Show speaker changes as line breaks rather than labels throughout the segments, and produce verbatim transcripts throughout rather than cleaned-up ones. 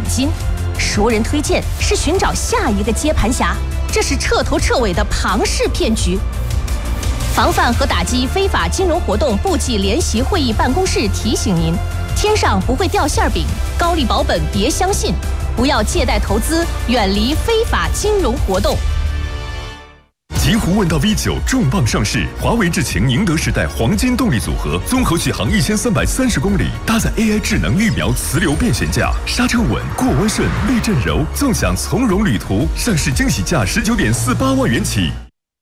金。熟人推荐是寻找下一个接盘侠，这是彻头彻尾的庞氏骗局。防范和打击非法金融活动部际联席会议办公室提醒您：天上不会掉馅饼，高利保本别相信，不要借贷投资，远离非法金融活动。
极狐问道 V 九 重磅上市，华为智擎宁德时代黄金动力组合，综合续航一千三百三十公里，搭载 A I 智能预瞄磁流变悬架，刹车稳，过弯顺，避震柔，纵享从容旅途。上市惊喜价十九点四八万元起。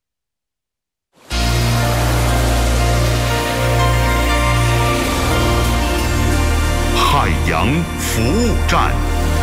海洋服务站。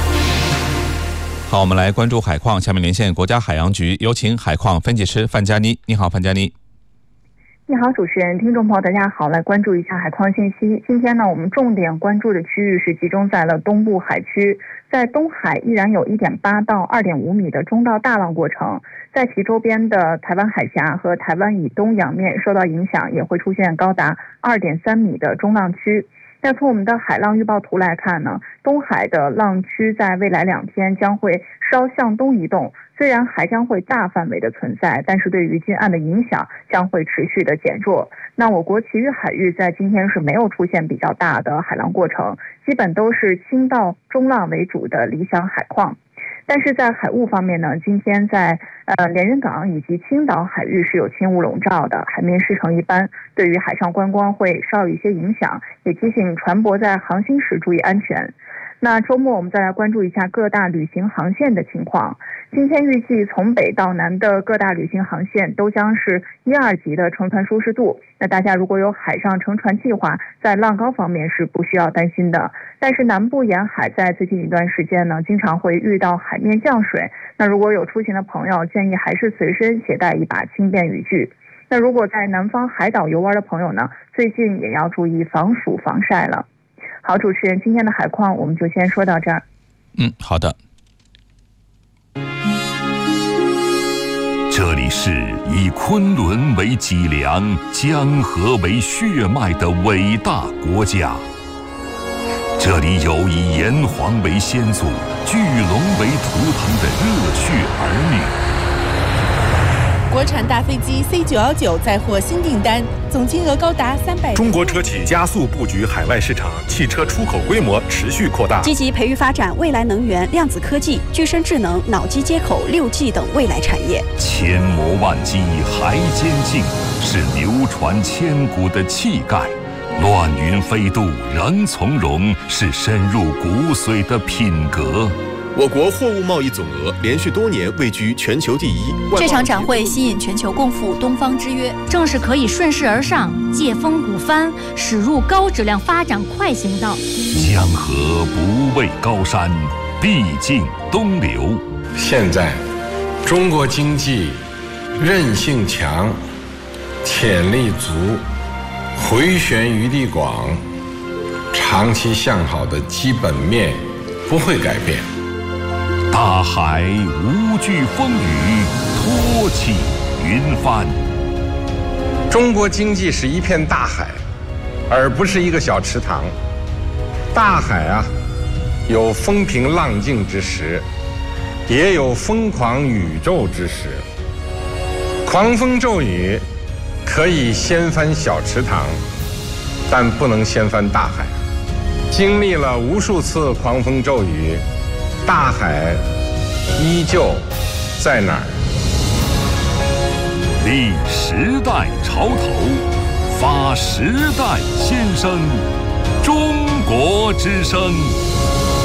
好，我们来关注海况。下面连线国家海洋局，有请海况分析师范佳妮。你好，范佳妮。
你好，主持人，听众朋友，大家好，来关注一下海况信息。今天呢，我们重点关注的区域是集中在了东部海区，在东海依然有 一点八到二点五米的中到大浪过程，在其周边的台湾海峡和台湾以东洋面受到影响，也会出现高达 二点三米的中浪区。那从我们的海浪预报图来看呢，东海的浪区在未来两天将会稍向东移动，虽然还将会大范围的存在，但是对于近岸的影响将会持续的减弱。那我国其余海域在今天是没有出现比较大的海浪过程，基本都是轻到中浪为主的理想海况。但是在海雾方面呢，今天在呃连云港以及青岛海域是有轻雾笼罩的，海面湿成一般，对于海上观光会稍有一些影响，也提醒船舶在航行时注意安全。那周末我们再来关注一下各大旅行航线的情况。今天预计从北到南的各大旅行航线都将是一二级的乘船舒适度，那大家如果有海上乘船计划，在浪高方面是不需要担心的。但是南部沿海在最近一段时间呢，经常会遇到海面降水，那如果有出行的朋友，建议还是随身携带一把轻便雨具。那如果在南方海岛游玩的朋友呢，最近也要注意防暑防晒了。好，主持人，今天的海况我们就先说到这儿。
嗯，好的。
这里是以昆仑为脊梁、江河为血脉的伟大国家。这里有以炎黄为先祖、巨龙为图腾的热血儿女。
国产大飞机 C 九一九载货新订单，总金额高达三百。
中国车企加速布局海外市场，汽车出口规模持续扩大，
积极培育发展未来能源、量子科技、具身智能、脑机接口、六 G 等未来产业。
千磨万击还坚劲，是流传千古的气概；乱云飞渡仍从容，是深入骨髓的品格。
我国货物贸易总额连续多年位居全球第一。
这场展会吸引全球共赴东方之约，正是可以顺势而上、借风鼓帆，驶入高质量发展快行道。
江河不畏高山，必尽东流。
现在，中国经济韧性强、潜力足、回旋余地广，长期向好的基本面不会改变。
大海无惧风雨，托起云帆。
中国经济是一片大海，而不是一个小池塘。大海啊，有风平浪静之时，也有疯狂宇宙之时。狂风骤雨可以掀翻小池塘，但不能掀翻大海。经历了无数次狂风骤雨，大海依旧在哪儿？
立时代潮头，发时代先声，中国之声。